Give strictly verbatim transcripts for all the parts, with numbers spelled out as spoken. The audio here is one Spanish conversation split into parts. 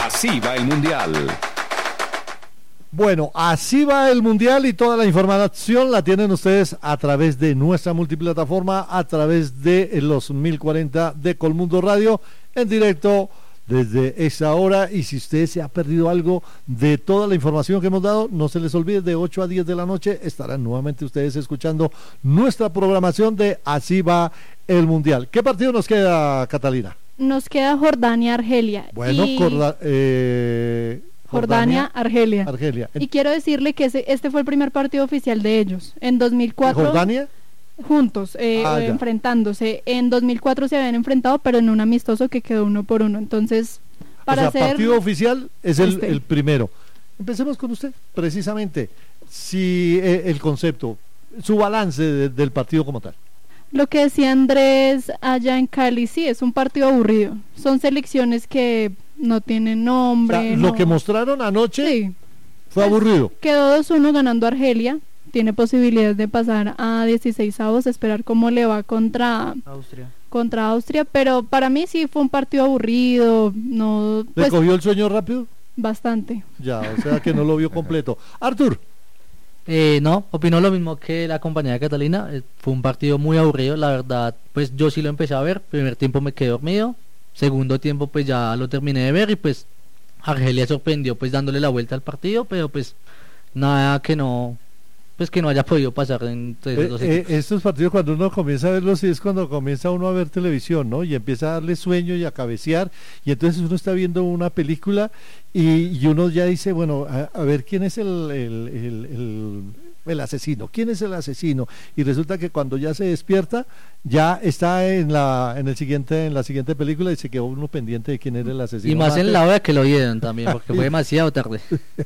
Así va el Mundial. Bueno, así va el Mundial y toda la información la tienen ustedes a través de nuestra multiplataforma, a través de los mil cuarenta de Colmundo Radio, en directo desde esa hora. Y si usted se ha perdido algo de toda la información que hemos dado, no se les olvide, de ocho a diez de la noche estarán nuevamente ustedes escuchando nuestra programación de Así va el Mundial. ¿Qué partido nos queda, Catalina? Nos queda Jordania-Argelia. Bueno, y... Corda, eh... Jordania, Argelia. Argelia. Y quiero decirle que ese, este fue el primer partido oficial de ellos. En dos mil cuatro. ¿Jordania? Juntos, eh, ah, enfrentándose. En dos mil cuatro se habían enfrentado, pero en un amistoso que quedó uno por uno. Entonces, para o sea, hacer... partido oficial es el, este. el primero. Empecemos con usted, precisamente. Si eh, el concepto, su balance de, del partido como tal. Lo que decía Andrés allá en Cali, sí, es un partido aburrido. Son selecciones que no tienen nombre. O sea, no. Lo que mostraron anoche sí. fue aburrido. Quedó dos uno ganando Argelia. Tiene posibilidades de pasar a dieciseisavos, esperar cómo le va contra Austria. Contra Austria, pero para mí sí fue un partido aburrido. No, ¿Le pues, cogió el sueño rápido? Bastante. Ya, o sea que no lo vio completo. Artur. Eh, no, opino lo mismo que la compañera Catalina. Eh, fue un partido muy aburrido, la verdad. Pues yo sí lo empecé a ver. Primer tiempo me quedé dormido. Segundo tiempo pues ya lo terminé de ver y pues Argelia sorprendió pues dándole la vuelta al partido, pero pues nada que no pues que no haya podido pasar entre los Eh, dos eh, equipos. estos partidos cuando uno comienza a verlos sí es cuando comienza uno a ver televisión, ¿no? Y empieza a darle sueño y a cabecear, y entonces uno está viendo una película y, y uno ya dice, bueno, a, a ver quién es el, el, el, el, el asesino, quién es el asesino, y resulta que cuando ya se despierta ya está en la en el siguiente en la siguiente película y se quedó uno pendiente de quién era el asesino. Y más Mateo. en la hora que lo dieron también, porque fue demasiado tarde.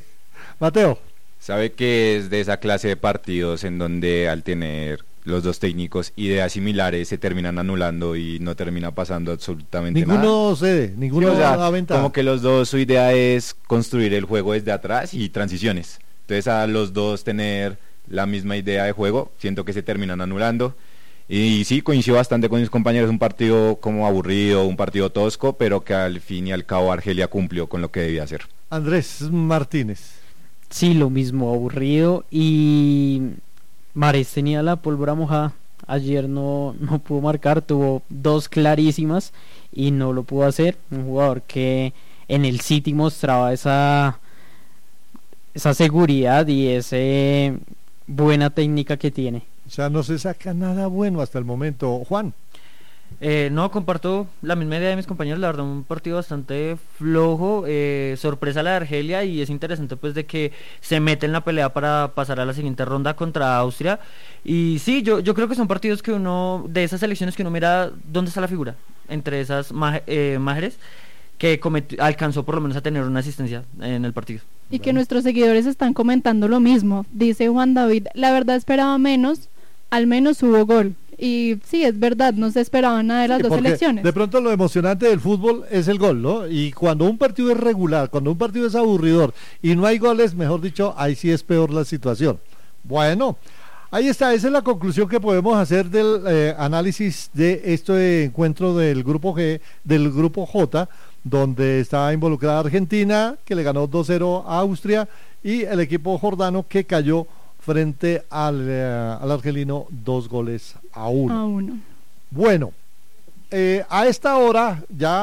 Mateo. Sabe que es de esa clase de partidos en donde al tener los dos técnicos ideas similares se terminan anulando y no termina pasando absolutamente Ninguno nada. Ninguno cede, ninguno sí, o sea, da ventaja. como que los dos, su idea es construir el juego desde atrás y transiciones. Entonces a los dos tener la misma idea de juego, siento que se terminan anulando. Y sí, coincido bastante con mis compañeros, un partido como aburrido, un partido tosco, pero que al fin y al cabo Argelia cumplió con lo que debía hacer. Andrés Martínez. Sí, lo mismo, aburrido, y Mahrez tenía la pólvora mojada. Ayer no, no pudo marcar, tuvo dos clarísimas y no lo pudo hacer. Un jugador que en el City mostraba esa esa seguridad y esa buena técnica que tiene. O sea, no se saca nada bueno hasta el momento. Juan. Eh, no, comparto la misma idea de mis compañeros, la verdad un partido bastante flojo, eh, sorpresa la de Argelia, y es interesante pues de que se mete en la pelea para pasar a la siguiente ronda contra Austria. Y sí, yo, yo creo que son partidos que uno, de esas selecciones que uno mira dónde está la figura, entre esas maj- eh, Mahrez, que cometió, alcanzó por lo menos a tener una asistencia en el partido. Y bueno, que nuestros seguidores están comentando lo mismo. Dice Juan David, la verdad esperaba menos, al menos hubo gol. Y sí, es verdad, no se esperaba nada de las sí, dos selecciones. De pronto lo emocionante del fútbol es el gol, ¿no? Y cuando un partido es regular, cuando un partido es aburridor y no hay goles, mejor dicho, ahí sí es peor la situación. Bueno, ahí está, esa es la conclusión que podemos hacer del eh, análisis de este encuentro del grupo G, del grupo J, donde está involucrada Argentina, que le ganó dos cero a Austria, y el equipo jordano que cayó frente al, eh, al argelino dos goles a uno. A uno. Bueno, eh, a esta hora ya